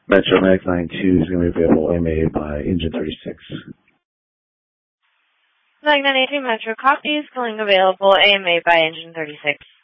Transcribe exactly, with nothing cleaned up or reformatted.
Metro Mag ninety-two is going to be available A M A by Engine thirty-six. Mag ninety-two Metro copies, going available A M A by Engine thirty-six.